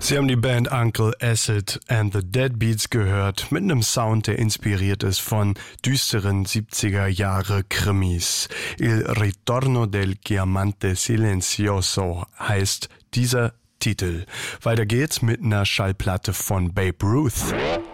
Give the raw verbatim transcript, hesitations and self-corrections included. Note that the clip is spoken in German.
Sie haben die Band Uncle Acid and the Deadbeats gehört, mit einem Sound, der inspiriert ist von düsteren siebziger Jahre Krimis. Il Ritorno del Chiamante Silenzioso heißt dieser Titel. Weiter geht's mit einer Schallplatte von Babe Ruth.